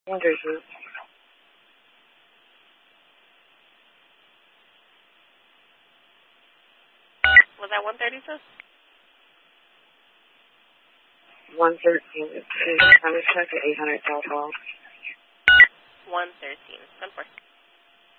113. Was that 130, sis? 113. Time check at 800 South Hall. 113. 10-4.